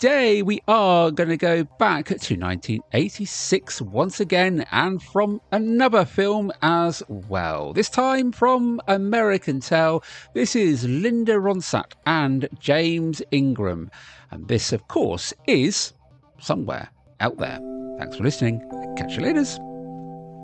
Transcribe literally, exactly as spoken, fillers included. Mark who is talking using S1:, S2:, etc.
S1: today we are going to go back to nineteen eighty-six once again, and from another film as well. This time from American Tail. This is Linda Ronstadt and James Ingram. And this, of course, is Somewhere Out There. Thanks for listening. Catch you later.